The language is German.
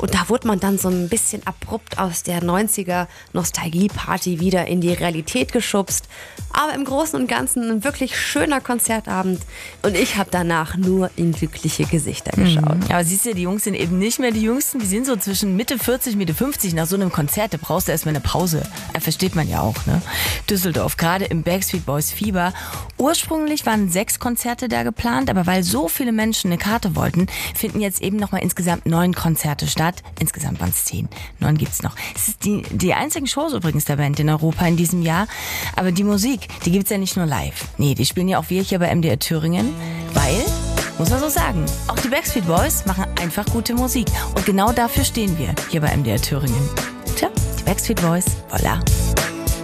Und da wurde man dann so ein bisschen abrupt aus der 90er Nostalgie-Party wieder in die Realität geschubst. Aber im Großen und Ganzen ein wirklich schöner Konzertabend. Und ich habe danach nur in glückliche Gesichter geschaut. Aber siehst du, die Jungs sind eben nicht mehr die Jüngsten. Die sind so zwischen Mitte 40, Mitte 50. Nach so einem Konzert, da brauchst du erstmal eine Pause. Versteht man ja auch, ne? Düsseldorf, gerade im Backstreet Boys Fieber. Ursprünglich waren 6 Konzerte da geplant, aber weil so viele Menschen eine Karte wollten, finden jetzt eben nochmal insgesamt 9 Konzerte statt. Insgesamt waren es 10. 9 gibt's noch. Es ist die einzigen Shows übrigens der Band in Europa in diesem Jahr. Aber die Musik, die gibt's ja nicht nur live. Nee, die spielen ja auch wir hier bei MDR Thüringen, weil, muss man so sagen, auch die Backstreet Boys machen einfach gute Musik. Und genau dafür stehen wir hier bei MDR Thüringen. Tja, die Backstreet Boys, voilà.